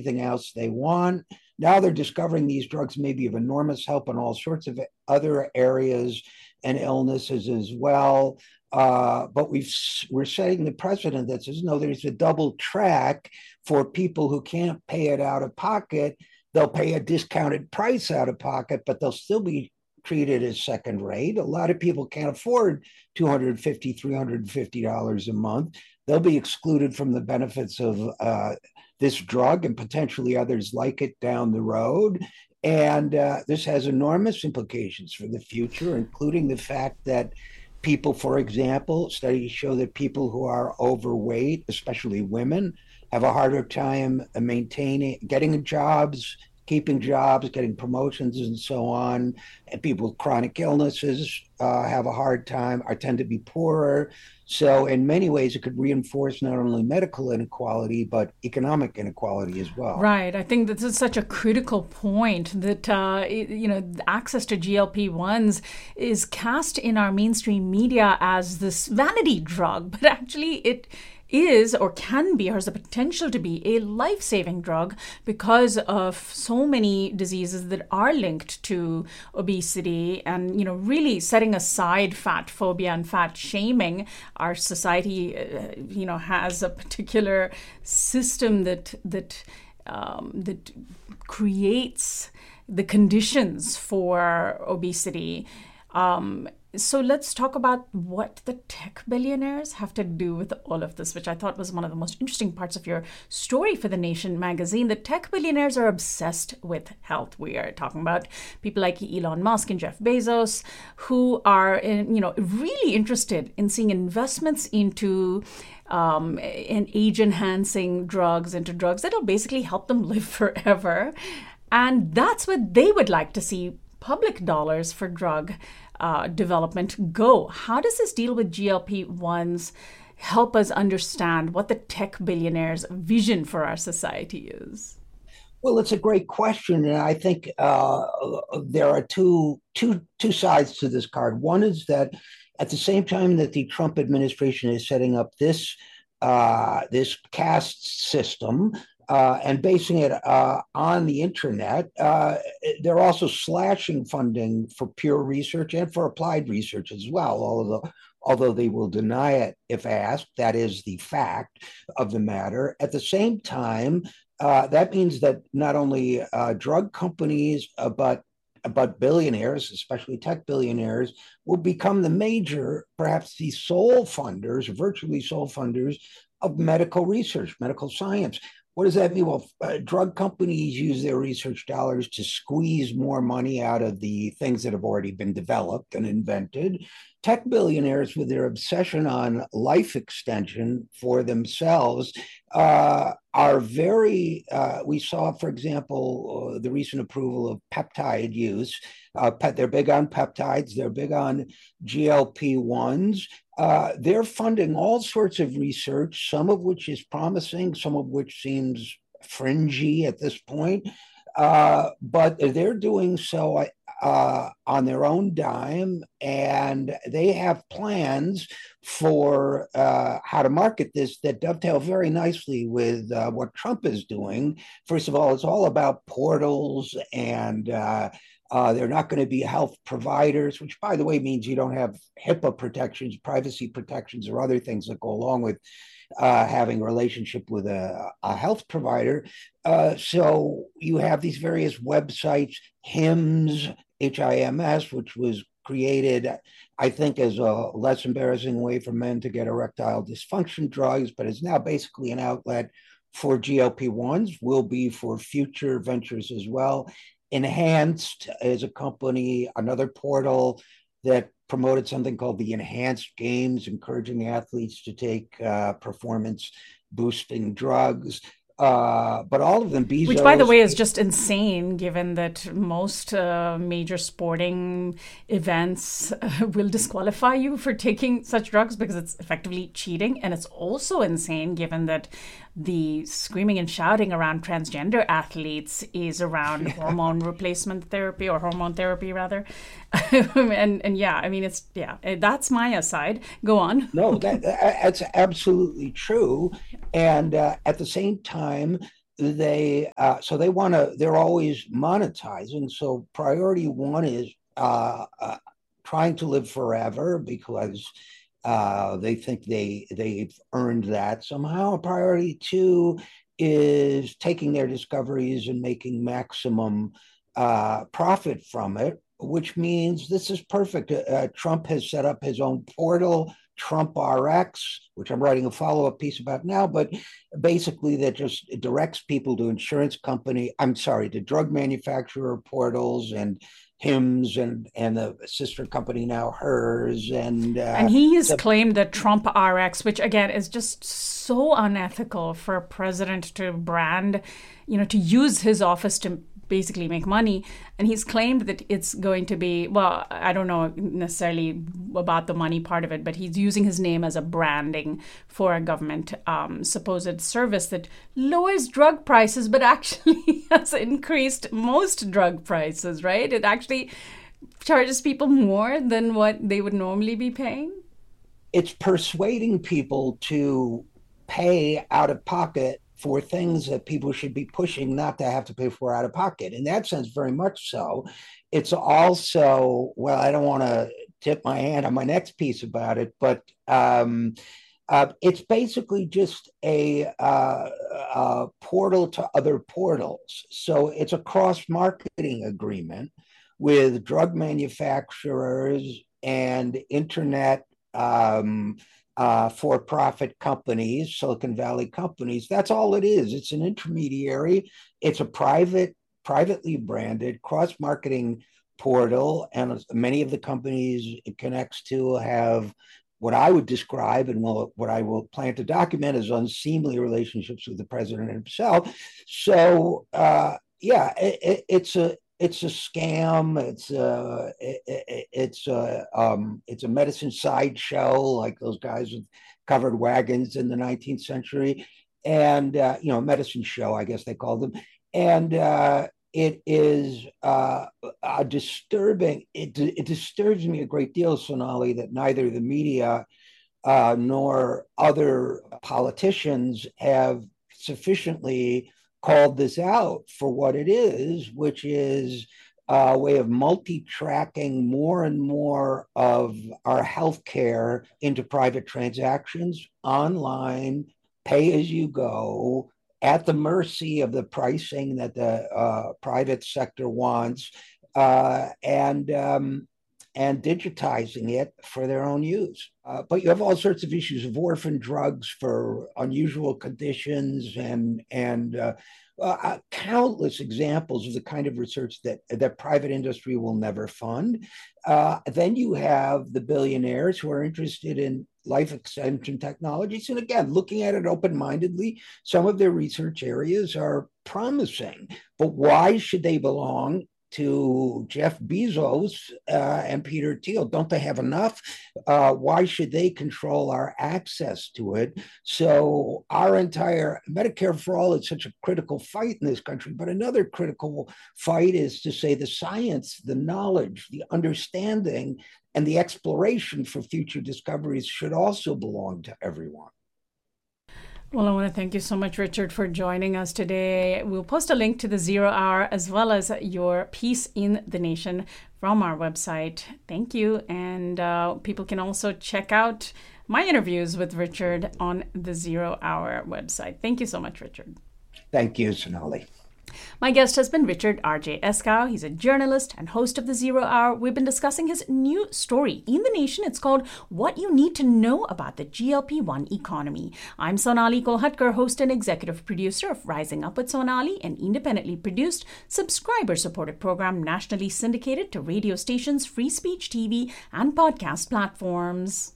everything else they want. Now they're discovering these drugs may be of enormous help in all sorts of other areas and illnesses as well. But we're setting the precedent that says, no, there's a double track for people who can't pay it out of pocket. They'll pay a discounted price out of pocket, but they'll still be treated as second rate. A lot of people can't afford $250, $350 a month. They'll be excluded from the benefits of this drug and potentially others like it down the road. And this has enormous implications for the future, including the fact that people, for example, studies show that people who are overweight, especially women, have a harder time maintaining, getting jobs, keeping jobs, getting promotions, and so on. And people with chronic illnesses have a hard time, or tend to be poorer. So, in many ways, it could reinforce not only medical inequality, but economic inequality as well. Right. I think this is such a critical point that, access to GLP-1s is cast in our mainstream media as this vanity drug, but actually it is or can be or has the potential to be a life-saving drug because of so many diseases that are linked to obesity. And really setting aside fat phobia and fat shaming, our society has a particular system that creates the conditions for obesity. So let's talk about what the tech billionaires have to do with all of this, which I thought was one of the most interesting parts of your story for The Nation magazine. The tech billionaires are obsessed with health. We are talking about people like Elon Musk and Jeff Bezos, who are, really interested in seeing investments into and age-enhancing drugs, into drugs that'll basically help them live forever. And that's what they would like to see public dollars for drug development go. How does this deal with GLP-1s help us understand what the tech billionaires' vision for our society is? Well, it's a great question, and I think there are two sides to this card. One is that at the same time that the Trump administration is setting up this caste system and basing it on the internet, they're also slashing funding for pure research and for applied research as well, although they will deny it if asked. That is the fact of the matter. At the same time, that means that not only drug companies, but billionaires, especially tech billionaires, will become the major, perhaps the sole funders, virtually sole funders of medical research, medical science. What does that mean? Well, drug companies use their research dollars to squeeze more money out of the things that have already been developed and invented. Tech billionaires, with their obsession on life extension for themselves, are very, we saw, for example, the recent approval of peptide use. They're big on peptides, they're big on GLP-1s. They're funding all sorts of research, some of which is promising, some of which seems fringy at this point. But they're doing so on their own dime, and they have plans for how to market this that dovetail very nicely with what Trump is doing. First of all, it's all about portals, and they're not going to be health providers, which, by the way, means you don't have HIPAA protections, privacy protections, or other things that go along with having a relationship with a health provider. So you have these various websites, HIMS, HIMS, which was created, I think, as a less embarrassing way for men to get erectile dysfunction drugs, but is now basically an outlet for GLP-1s, will be for future ventures as well. Enhanced is a company, another portal that promoted something called the Enhanced Games, encouraging athletes to take performance boosting drugs. But all of them, Bezos, which, by the way, is just insane, given that most major sporting events will disqualify you for taking such drugs because it's effectively cheating. And it's also insane, given that the screaming and shouting around transgender athletes is around hormone replacement therapy, or hormone therapy, rather. and yeah, I mean, that's my aside. Go on. No, that's absolutely true. And at the same time, they want to. They're always monetizing. So priority one is trying to live forever because they think they've earned that somehow. Priority two is taking their discoveries and making maximum profit from it, which means this is perfect. Trump has set up his own portal, Trump RX, which I'm writing a follow-up piece about now, but basically that just directs people to insurance company, I'm sorry, to drug manufacturer portals and Hims and the sister company now hers And he has so claimed that Trump RX, which again is just so unethical for a president to brand, to use his office to basically make money. And he's claimed that it's going to be, well, I don't know necessarily about the money part of it, but he's using his name as a branding for a government supposed service that lowers drug prices, but actually has increased most drug prices, right? It actually charges people more than what they would normally be paying. it's persuading people to pay out of pocket for things that people should be pushing not to have to pay for out of pocket. In that sense, very much so. It's also, well, I don't want to tip my hand on my next piece about it, but it's basically just a portal to other portals. So it's a cross marketing agreement with drug manufacturers and internet for profit companies, Silicon Valley companies. That's all it is. It's an intermediary, it's a privately branded cross marketing portal. And many of the companies it connects to have what I would describe and what I will plan to document as unseemly relationships with the president himself. So, yeah, it's a scam. It's a medicine sideshow like those guys with covered wagons in the 19th century, and medicine show, I guess they called them, and it is a disturbing. It disturbs me a great deal, Sonali, that neither the media nor other politicians have sufficiently called this out for what it is, which is a way of multi-tracking more and more of our healthcare into private transactions online, pay as you go, at the mercy of the pricing that the private sector wants, and digitizing it for their own use. But you have all sorts of issues of orphan drugs for unusual conditions and countless examples of the kind of research that private industry will never fund. Then you have the billionaires who are interested in life extension technologies. And again, looking at it open-mindedly, some of their research areas are promising, but why should they belong to Jeff Bezos and Peter Thiel? Don't they have enough? Why should they control our access to it? So our entire Medicare for all is such a critical fight in this country, but another critical fight is to say the science, the knowledge, the understanding, and the exploration for future discoveries should also belong to everyone. Well, I want to thank you so much, Richard, for joining us today. We'll post a link to the Zero Hour as well as your piece in The Nation from our website. Thank you. And people can also check out my interviews with Richard on the Zero Hour website. Thank you so much, Richard. Thank you, Sonali. My guest has been Richard R.J. Eskow. He's a journalist and host of the Zero Hour. We've been discussing his new story in The Nation. It's called What You Need to Know About the GLP-1 Economy. I'm Sonali Kolhatkar, host and executive producer of Rising Up with Sonali, an independently produced, subscriber-supported program nationally syndicated to radio stations, free speech TV, and podcast platforms.